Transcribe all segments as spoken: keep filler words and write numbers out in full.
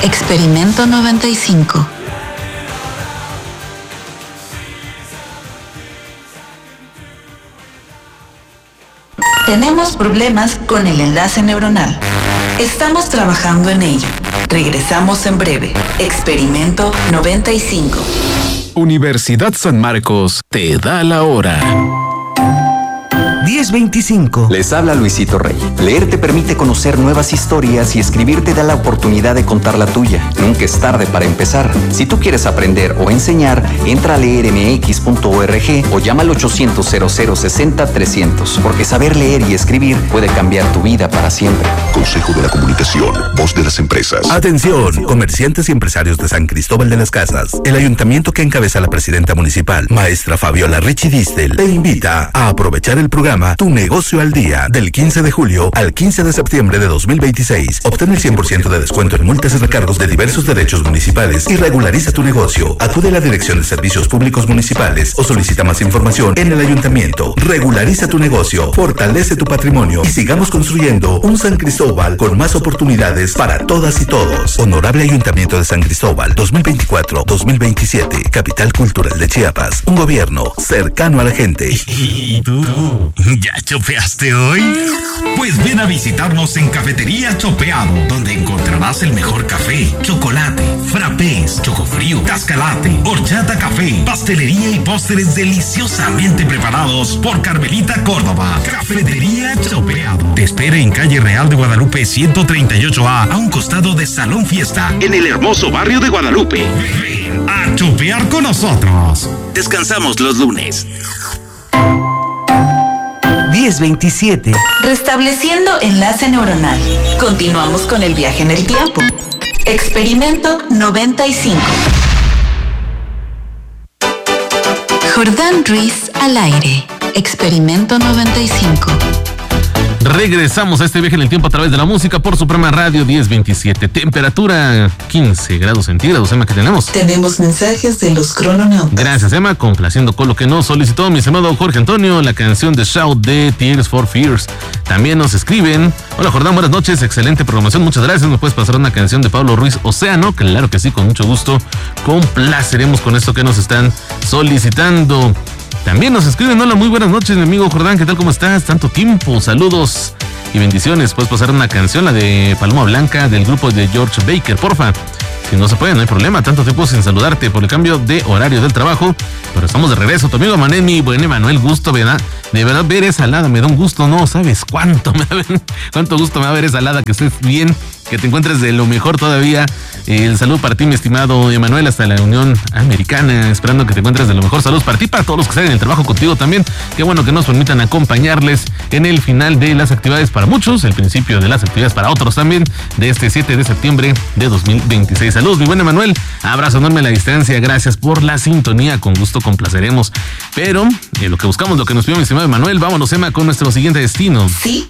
Experimento noventa y cinco. Tenemos problemas con el enlace neuronal. Estamos trabajando en ello. Regresamos en breve. Experimento noventa y cinco. Universidad San Marcos te da la hora. diez veinticinco. Les habla Luisito Rey. Leer te permite conocer nuevas historias y escribir te da la oportunidad de contar la tuya. Nunca es tarde para empezar. Si tú quieres aprender o enseñar, entra a leer m x punto org o llama al ochocientos cero cero sesenta trescientos, porque saber leer y escribir puede cambiar tu vida para siempre. Consejo de la Comunicación, voz de las empresas. Atención, comerciantes y empresarios de San Cristóbal de las Casas. El ayuntamiento que encabeza la presidenta municipal, maestra Fabiola Richie Distel, te invita a aprovechar el programa Tu Negocio al Día del quince de julio al quince de septiembre de dos mil veintiséis. Obtén el cien por ciento de descuento en multas y recargos de diversos derechos municipales y regulariza tu negocio. Acude a la Dirección de Servicios Públicos Municipales o solicita más información en el ayuntamiento. Regulariza tu negocio, fortalece tu patrimonio y sigamos construyendo un San Cristóbal con más oportunidades para todas y todos. Honorable Ayuntamiento de San Cristóbal dos mil veinticuatro dos mil veintisiete, Capital Cultural de Chiapas. Un gobierno cercano a la gente. ¿Y tú? ¿Ya chopeaste hoy? Pues ven a visitarnos en Cafetería Chopeado, donde encontrarás el mejor café, chocolate, frappés, chocofrío, cascalate, horchata café, pastelería y postres deliciosamente preparados por Carmelita Córdoba. Cafetería Chopeado te espera en calle Real de Guadalupe ciento treinta y ocho A, a un costado de Salón Fiesta, en el hermoso barrio de Guadalupe. Ven a chopear con nosotros. Descansamos los lunes. diez veintisiete. Restableciendo enlace neuronal. Continuamos con el viaje en el tiempo. Experimento noventa y cinco. Jordán Ruiz al aire. Experimento noventa y cinco. Regresamos a este viaje en el tiempo a través de la música por Suprema Radio diez veintisiete. Temperatura quince grados centígrados. Emma, ¿qué tenemos? Tenemos mensajes de los crononautas. Gracias, Emma, complaciendo con lo que nos solicitó mi estimado Jorge Antonio, la canción de Shout de Tears for Fears. También nos escriben: hola Jordán, buenas noches, excelente programación, muchas gracias. ¿Me puedes pasar una canción de Pablo Ruiz Océano? Claro que sí, con mucho gusto. Complaceremos con esto que nos están solicitando. También nos escriben: hola, muy buenas noches, mi amigo Jordán, ¿qué tal? ¿Cómo estás? Tanto tiempo, saludos y bendiciones. Puedes pasar una canción, la de Paloma Blanca, del grupo de George Baker, porfa. Si no se puede, no hay problema, tanto tiempo sin saludarte por el cambio de horario del trabajo, pero estamos de regreso. Tu amigo Manuel, mi buen Emanuel, gusto, ¿verdad? De verdad, ver esa alada me da un gusto, no sabes cuánto me da, cuánto gusto me va a ver esa alada, que estés bien, que te encuentres de lo mejor todavía. El saludo para ti, mi estimado Emanuel, hasta la Unión Americana, esperando que te encuentres de lo mejor. Saludos para ti, para todos los que están en el trabajo contigo también. Qué bueno que nos permitan acompañarles en el final de las actividades para muchos, el principio de las actividades para otros también, de este siete de septiembre de dos mil veintiséis. Saludos, mi buen Emanuel, abrazo enorme a la distancia, gracias por la sintonía, con gusto complaceremos. Pero eh, lo que buscamos, lo que nos pidió mi estimado Emanuel, vámonos, Emma, con nuestro siguiente destino. Sí.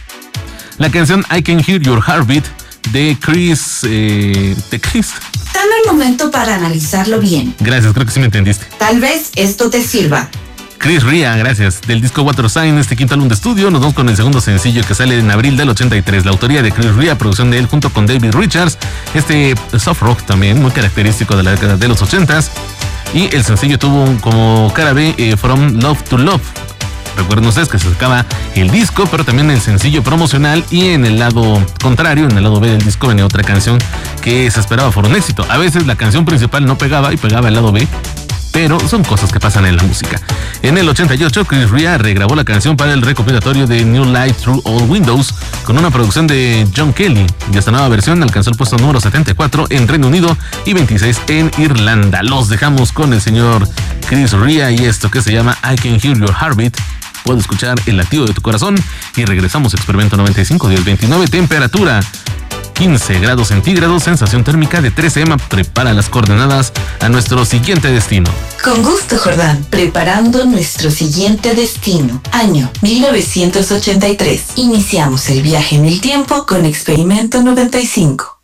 La canción I Can Hear Your Heartbeat de Chris, eh, de Chris. Dame un momento para analizarlo bien. Gracias, creo que sí me entendiste. Tal vez esto te sirva. Chris Ria, gracias. Del disco Water Sign, este quinto álbum de estudio, nos vamos con el segundo sencillo que sale en abril del ochenta y tres. La autoría de Chris Ria, producción de él junto con David Richards. Este soft rock también, muy característico de la década de los ochentas. Y el sencillo tuvo como cara B eh, From Love to Love. Recuerden ustedes que se sacaba el disco, pero también el sencillo promocional, y en el lado contrario, en el lado B del disco, venía otra canción que se esperaba fuera un éxito. A veces la canción principal no pegaba y pegaba el lado B, pero son cosas que pasan en la música. En el ochenta y ocho, Chris Ria regrabó la canción para el recopilatorio de New Light Through All Windows con una producción de John Kelly, y esta nueva versión alcanzó el puesto número setenta y cuatro en Reino Unido y veintiséis en Irlanda. Los dejamos con el señor Chris Ria y esto que se llama I Can Hear Your Heartbeat. Puedo escuchar el latido de tu corazón, y regresamos a Experimento noventa y cinco, diez veintinueve, temperatura quince grados centígrados, sensación térmica de trece. Emma, prepara las coordenadas a nuestro siguiente destino. Con gusto, Jordán. Preparando nuestro siguiente destino. Año mil novecientos ochenta y tres. Iniciamos el viaje en el tiempo con Experimento noventa y cinco.